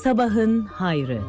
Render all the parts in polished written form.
Sabahın hayrı.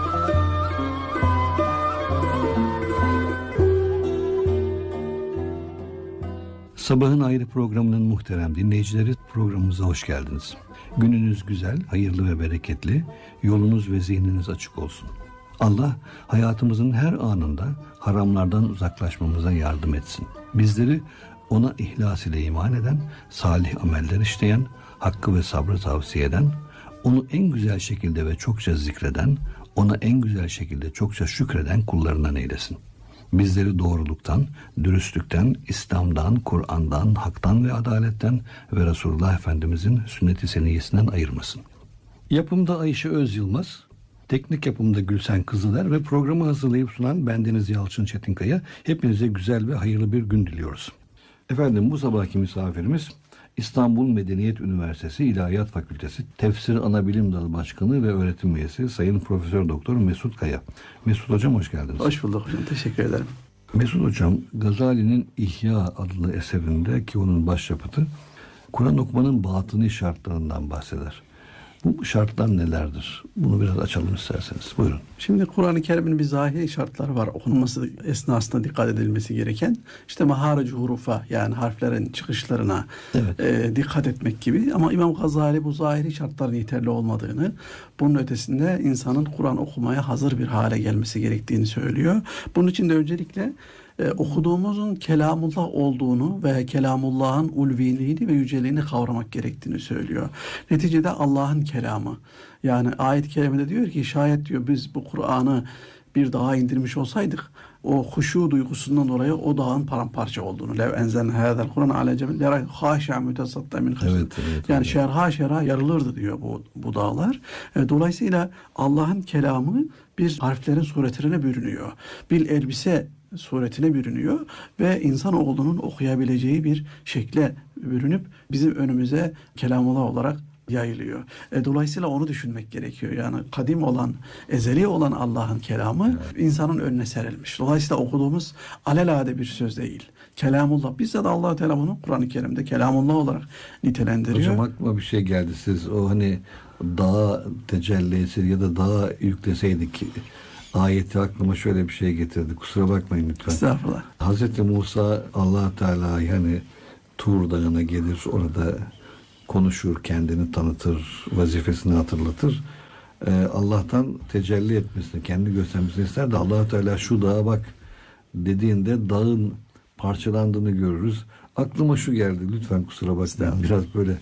Sabahın Hayrı programının muhterem dinleyicileri, programımıza hoş geldiniz. Gününüz güzel, hayırlı ve bereketli, yolunuz ve zihniniz açık olsun. Allah hayatımızın her anında haramlardan uzaklaşmamıza yardım etsin. Bizleri ona ihlas ile iman eden, salih ameller işleyen, hakkı ve sabrı tavsiye eden, onu en güzel şekilde ve çokça zikreden, ona en güzel şekilde çokça şükreden kullarından eylesin. Bizleri doğruluktan, dürüstlükten, İslam'dan, Kur'an'dan, haktan ve adaletten ve Resulullah Efendimizin sünnet-i seniyyesinden ayırmasın. Yapımda Ayşe Özyılmaz, teknik yapımda Gülsen Kızıler ve programı hazırlayıp sunan bendeniz Yalçın Çetinkaya. Hepinize güzel ve hayırlı bir gün diliyoruz. Efendim, bu sabahki misafirimiz İstanbul Medeniyet Üniversitesi İlahiyat Fakültesi Tefsir Anabilim Dalı Başkanı ve Öğretim Üyesi Sayın Profesör Doktor Mesut Kaya. Mesut Hocam, hoş geldiniz. Hoş bulduk hocam, teşekkür ederim. Mesut Hocam, Gazali'nin İhya adlı eserinde, ki onun başyapıtı, Kur'an okumanın batıni şartlarından bahseder. Bu şartlar nelerdir? Bunu biraz açalım isterseniz. Buyurun. Şimdi Kur'an-ı Kerim'in bir zahiri şartları var. Okunması esnasında dikkat edilmesi gereken. İşte maharic hurufa, yani harflerin çıkışlarına dikkat etmek gibi. Ama İmam Gazali bu zahiri şartların yeterli olmadığını, bunun ötesinde insanın Kur'an okumaya hazır bir hale gelmesi gerektiğini söylüyor. Bunun için de öncelikle okuduğumuzun kelamullah olduğunu ve kelamullah'ın ulviliğini ve yüceliğini kavramak gerektiğini söylüyor. Neticede Allah'ın kelamı. Yani ayet-i kerimede diyor ki, şayet diyor biz bu Kur'an'ı bir dağa indirmiş olsaydık, o huşu duygusundan dolayı o dağın paramparça olduğunu, lev enzelne hâzel Kur'an ale cebel lera hâşâ mütesatta min haşret. Yani şerha şerha yarılırdı diyor bu dağlar. Dolayısıyla Allah'ın kelamı bir harflerin suretine bürünüyor. Bir elbise suretine bürünüyor ve insanoğlunun okuyabileceği bir şekle bürünüp bizim önümüze kelamullah olarak yayılıyor. Dolayısıyla onu düşünmek gerekiyor. Yani kadim olan, ezeli olan Allah'ın kelamı insanın önüne serilmiş. Dolayısıyla okuduğumuz alelade bir söz değil. Kelamullah. Bizzat Allah-u Teala bunu Kur'an-ı Kerim'de kelamullah olarak nitelendiriyor. Hocam, aklıma bir şey geldi. Siz o hani dağa tecellisi ya da dağa yükleseydik ayeti, aklıma şöyle bir şey getirdi. Kusura bakmayın lütfen. Estağfurullah. Hazreti Musa Allah-u Teala yani Tur Dağı'na gelir, orada konuşur, kendini tanıtır, vazifesini hatırlatır. Allah'tan tecelli etmesini, kendi göstermesini ister de Allah-u Teala şu dağa bak dediğinde dağın parçalandığını görürüz. Aklıma şu geldi, lütfen kusura bakmayın. Biraz böyle,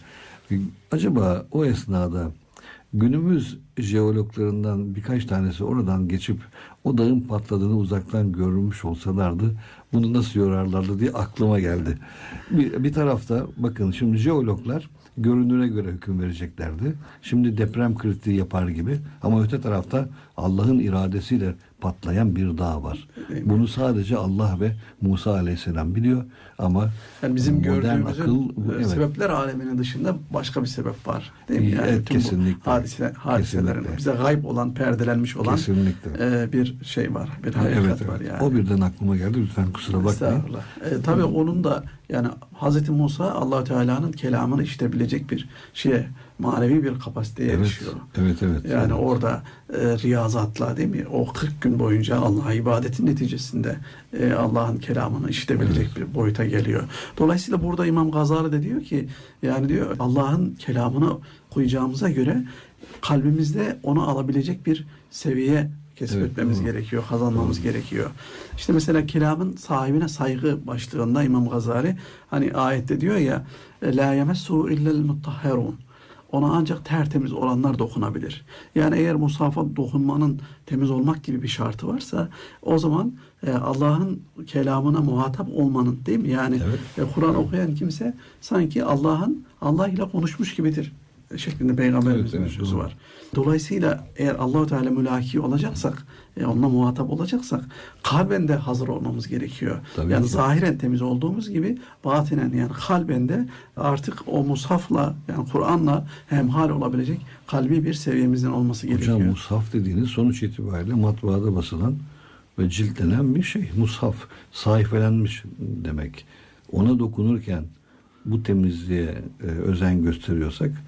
acaba o esnada günümüz jeologlarından birkaç tanesi oradan geçip o dağın patladığını uzaktan görmüş olsalardı bunu nasıl yorarlardı diye aklıma geldi. Bir tarafta bakın, şimdi jeologlar görününe göre hüküm vereceklerdi. Şimdi deprem kritiği yapar gibi, ama öte tarafta Allah'ın iradesiyle patlayan bir dağ var. Bunu sadece Allah ve Musa Aleyhisselam biliyor, ama yani bizim gördüğümüzün akıl, sebepler aleminin dışında başka bir sebep var. Değil mi? Yani evet, kesinlikle. Hadiselerin bize gayb olan, perdelenmiş olan bir şey var. Bir hakikat var yani. O birden aklıma geldi. Lütfen kusura bakmayın. Tabii onun da yani Hazreti Musa Allah-u Teala'nın kelamını işitebilecek bir manevi bir kapasiteye erişiyor. Evet. Yani orada riyazatla, değil mi? O 40 gün boyunca Allah'a ibadetin neticesinde Allah'ın kelamını işitebilecek bir boyuta geliyor. Dolayısıyla burada İmam Gazali de diyor ki, yani diyor Allah'ın kelamını koyacağımıza göre kalbimizde onu alabilecek bir seviye kesbetmemiz gerekiyor, kazanmamız gerekiyor. İşte mesela kelamın sahibine saygı başlığında İmam Gazali hani ayette diyor ya, la yemessu illel mutahherun. Ona ancak tertemiz olanlar dokunabilir. Yani eğer mushafa dokunmanın temiz olmak gibi bir şartı varsa, o zaman Allah'ın kelamına muhatap olmanın, değil mi? Yani Kur'an okuyan kimse sanki Allah ile konuşmuş gibidir şeklinde Peygamberimizin sözü var. Dolayısıyla eğer Allah-u Teala mülaki olacaksak, onunla muhatap olacaksak kalben de hazır olmamız gerekiyor. Tabii yani ki. zahiren temiz olduğumuz gibi batinen, yani kalben de artık o mushafla, yani Kur'an'la hemhal olabilecek kalbi bir seviyemizin olması gerekiyor. Hocam, mushaf dediğiniz sonuç itibariyle matbaada basılan ve ciltlenen bir şey. Mushaf, sayfelenmiş demek. Ona dokunurken bu temizliğe özen gösteriyorsak,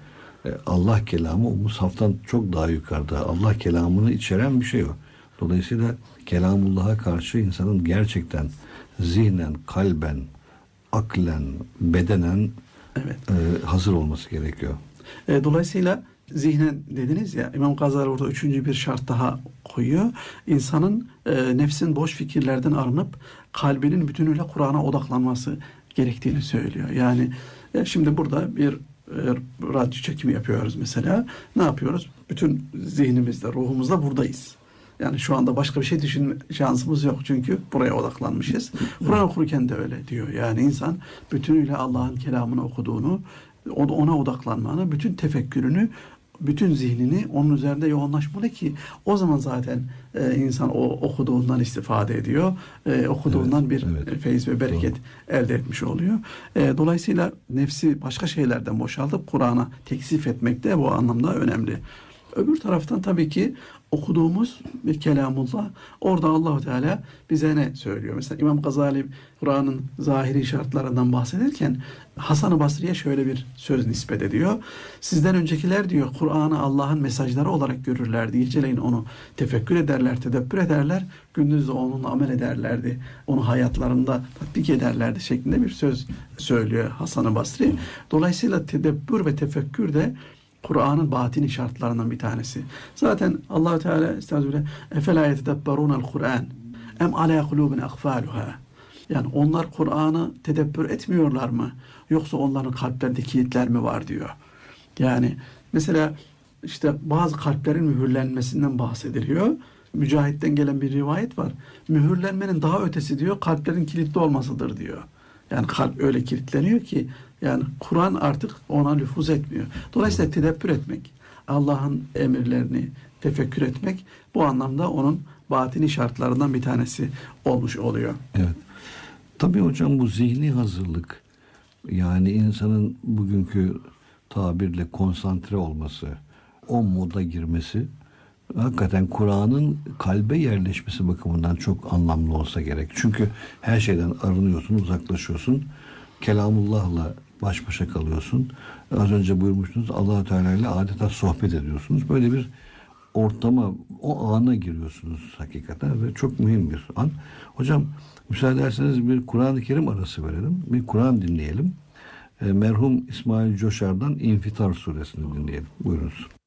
Allah kelamı o mushaftan çok daha yukarıda. Allah kelamını içeren bir şey o. Dolayısıyla kelamullah'a karşı insanın gerçekten zihnen, kalben, aklen, bedenen Evet. Hazır olması gerekiyor. Dolayısıyla zihnen dediniz ya, İmam Gazali orada üçüncü bir şart daha koyuyor. İnsanın nefsin boş fikirlerden arınıp kalbinin bütünüyle Kur'an'a odaklanması gerektiğini söylüyor. Yani şimdi burada bir radyo çekimi yapıyoruz mesela. Ne yapıyoruz? Bütün zihnimizle, ruhumuzla buradayız. Yani şu anda başka bir şey düşünme şansımız yok çünkü buraya odaklanmışız. Kur'an okurken de öyle diyor. Yani insan bütünüyle Allah'ın kelamını okuduğunu, ona odaklanmanı, bütün tefekkürünü, bütün zihnini onun üzerinde yoğunlaşmalı ki o zaman zaten insan o okuduğundan istifade ediyor. Okuduğundan bir feyiz ve bereket elde etmiş oluyor. Dolayısıyla nefsi başka şeylerden boşaltıp Kur'an'a teksif etmek de bu anlamda önemli. Öbür taraftan tabii ki okuduğumuz bir kelamullah, orada Allahu Teala bize ne söylüyor? Mesela İmam Gazali Kur'an'ın zahiri şartlarından bahsederken Hasan-ı Basri'ye şöyle bir söz nispet ediyor. Sizden öncekiler diyor Kur'an'ı Allah'ın mesajları olarak görürlerdi. Geceleyin onu tefekkür ederler, tedebbür ederler. Gündüz de onunla amel ederlerdi. Onu hayatlarında tatbik ederlerdi şeklinde bir söz söylüyor Hasan-ı Basri. Dolayısıyla tedebbür ve tefekkür de Kur'an'ın batini şartlarından bir tanesi. Zaten Allah Teala estağfirullah efela yetedebberunel Kur'an em ala kulubin akfaluha. Yani onlar Kur'an'ı tedebbür etmiyorlar mı? Yoksa onların kalplerinde kilitler mi var diyor. Yani mesela işte bazı kalplerin mühürlenmesinden bahsediliyor. Mücahit'ten gelen bir rivayet var. Mühürlenmenin daha ötesi diyor kalplerin kilitli olmasıdır diyor. Yani kalp öyle kilitleniyor ki yani Kur'an artık ona nüfuz etmiyor. Dolayısıyla tedebbür etmek, Allah'ın emirlerini tefekkür etmek bu anlamda onun batini şartlarından bir tanesi olmuş oluyor. Evet. Tabii hocam bu zihni hazırlık, yani insanın bugünkü tabirle konsantre olması, o moda girmesi hakikaten Kur'an'ın kalbe yerleşmesi bakımından çok anlamlı olsa gerek. Çünkü her şeyden arınıyorsun, uzaklaşıyorsun. Kelamullah'la baş başa kalıyorsun. Az önce buyurmuştunuz, Allah-u Teala ile adeta sohbet ediyorsunuz. Böyle bir ortama, o ana giriyorsunuz hakikaten ve çok mühim bir an. Hocam müsaade ederseniz bir Kur'an-ı Kerim arası verelim. Bir Kur'an dinleyelim. Merhum İsmail Coşar'dan İnfitar suresini dinleyelim. Buyurunuz.